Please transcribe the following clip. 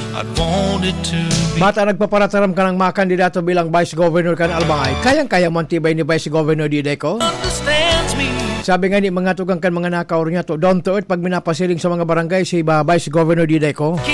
I wanted to be. Bata nagpaparataram ka ng mga kandidato bilang Vice Governor kan Albangay. Kayang-kaya mo ang tibay ni Vice Governor Diday ko? Understands me. Sabi nga ni mga tugang kan mga nakaw niya to, down to earth pag minapasiling sa mga barangay si Vice Governor Diday ko.